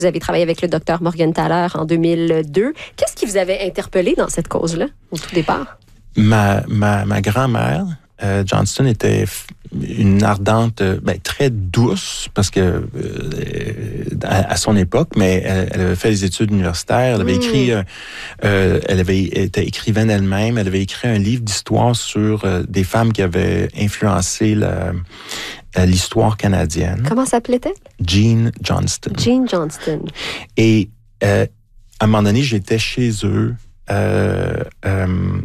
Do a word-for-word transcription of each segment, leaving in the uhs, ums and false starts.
Vous avez travaillé avec le docteur Morgenthaler en deux mille deux. Qu'est-ce qui vous avait interpellé dans cette cause-là, au tout départ? Ma, ma, ma grand-mère, euh, Johnston, était une ardente, ben, très douce, parce que euh, à, à son époque, mais elle, elle avait fait des études universitaires, elle avait mmh. écrit, euh, euh, elle avait été écrivaine elle-même, elle avait écrit un livre d'histoire sur euh, des femmes qui avaient influencé la, l'histoire canadienne. Comment s'appelait-elle? Jean Johnston. Jean Johnston. Et euh, à un moment donné, j'étais chez eux, euh, euh,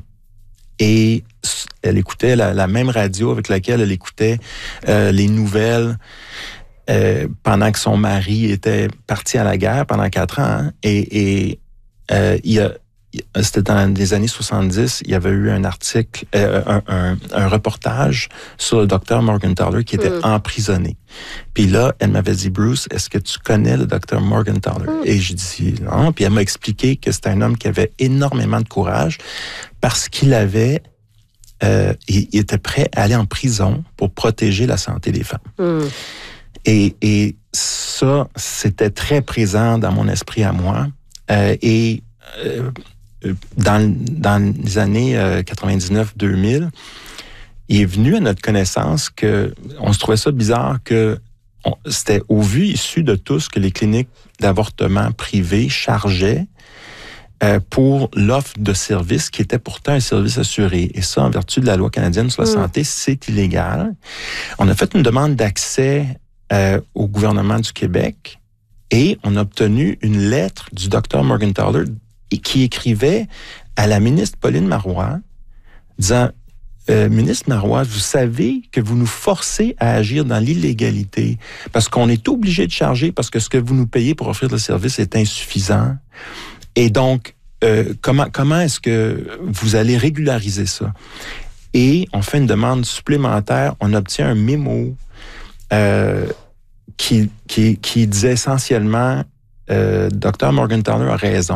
et elle écoutait la, la même radio avec laquelle elle écoutait euh, les nouvelles euh, pendant que son mari était parti à la guerre pendant quatre ans. Hein, et et euh, il y a, c'était dans les années soixante-dix, il y avait eu un article, euh, un, un, un reportage sur le docteur Morgenthaler qui était mm. emprisonné. Puis là, elle m'avait dit, Bruce, est-ce que tu connais le docteur Morgenthaler? Mm. Et j'ai dit non. Puis elle m'a expliqué que c'était un homme qui avait énormément de courage parce qu'il avait, euh, il, il était prêt à aller en prison pour protéger la santé des femmes. Mm. Et, et ça, c'était très présent dans mon esprit à moi. Euh, et euh, Dans, dans les années euh, quatre-vingt-dix-neuf deux mille, il est venu à notre connaissance que on se trouvait ça bizarre que on, c'était au vu issu de tous que les cliniques d'avortement privées chargeaient euh, pour l'offre de service qui était pourtant un service assuré. Et ça, en vertu de la loi canadienne sur la mmh. santé, c'est illégal. On a fait une demande d'accès euh, au gouvernement du Québec et on a obtenu une lettre du docteur Morgenthaler et qui écrivait à la ministre Pauline Marois, disant euh, « Ministre Marois, vous savez que vous nous forcez à agir dans l'illégalité parce qu'on est obligé de charger parce que ce que vous nous payez pour offrir le service est insuffisant. Et donc, euh, comment, comment est-ce que vous allez régulariser ça? » Et on fait une demande supplémentaire, on obtient un mémo euh, qui, qui, qui disait essentiellement euh, « Docteur Morgenthaler a raison ».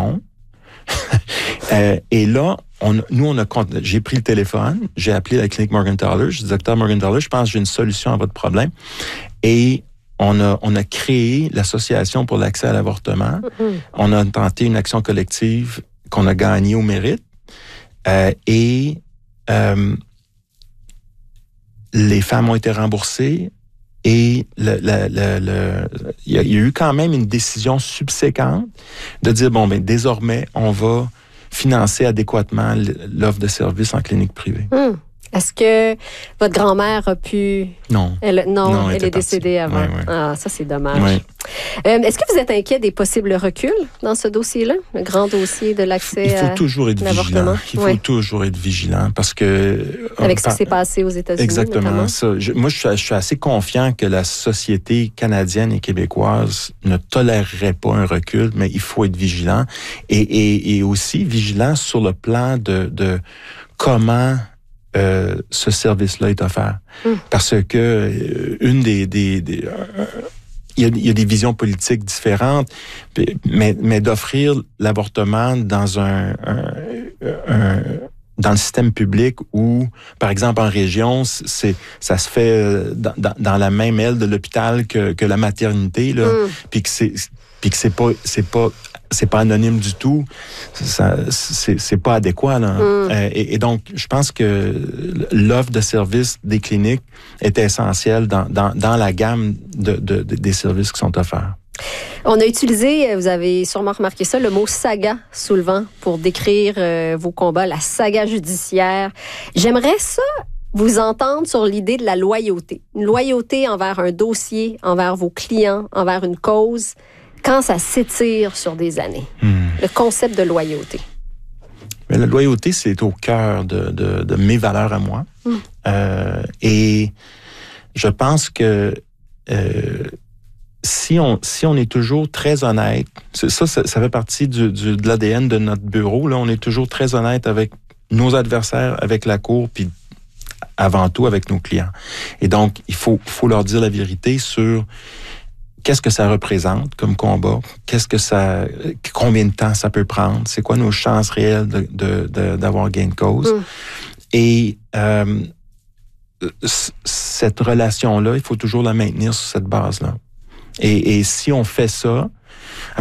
euh, et là, on, nous, on a, j'ai pris le téléphone, j'ai appelé la clinique Morgenthaler, j'ai dit, docteur Morgenthaler, je pense que j'ai une solution à votre problème. Et on a, on a créé l'Association pour l'accès à l'avortement. Mm-hmm. On a tenté une action collective qu'on a gagnée au mérite. Euh, et euh, les femmes ont été remboursées. Et le, le, le, le, il y a eu quand même une décision subséquente de dire, bon, ben désormais, on va financer adéquatement l'offre de services en clinique privée. Hum. Est-ce que votre grand-mère a pu... Non. Elle, non, non, elle, elle est décédée partie. avant. Oui, oui. Ah, ça, c'est dommage. Oui. Euh, est-ce que vous êtes inquiet des possibles reculs dans ce dossier-là? Le grand dossier de l'accès à Il faut toujours être vigilant. Il faut oui. toujours être vigilant parce que... Avec ce qui s'est passé aux États-Unis, exactement notamment. ça. Je, moi, je suis, je suis assez confiant que la société canadienne et québécoise ne tolérerait pas un recul, mais il faut être vigilant. Et, et, et aussi vigilant sur le plan de, de comment... Euh, ce service-là est offert. Mmh. Parce que euh, une des... des, des euh, il, y a, il y a des visions politiques différentes, mais, mais d'offrir l'avortement dans un, un, un dans le système public où, par exemple, en région, c'est ça se fait dans, dans, dans la même aile de l'hôpital que, que la maternité, là, mmh. puis que c'est puis que c'est pas c'est pas c'est pas anonyme du tout, ça, c'est, c'est pas adéquat. Là. Mm. Euh, et, et donc, je pense que l'offre de services des cliniques est essentielle dans, dans, dans la gamme de, de, de, des services qui sont offerts. On a utilisé, vous avez sûrement remarqué ça, le mot saga soulevant pour décrire euh, vos combats, la saga judiciaire. J'aimerais ça vous entendre sur l'idée de la loyauté. Une loyauté envers un dossier, envers vos clients, envers une cause, quand ça s'étire sur des années. Hmm. Le concept de loyauté. Mais la loyauté, c'est au cœur de, de, de mes valeurs à moi. Hmm. Euh, et je pense que euh, si on si on est toujours très honnête, ça, ça, ça fait partie du, du, de l'A D N de notre bureau, là, on est toujours très honnête avec nos adversaires, avec la cour, puis avant tout avec nos clients. Et donc, il faut, faut leur dire la vérité sur... Qu'est-ce que ça représente comme combat? Qu'est-ce que ça, combien de temps ça peut prendre? C'est quoi nos chances réelles de, de, de, d'avoir gain de cause? Mm. Et euh, c- cette relation-là, il faut toujours la maintenir sur cette base-là. Et, et si on fait ça,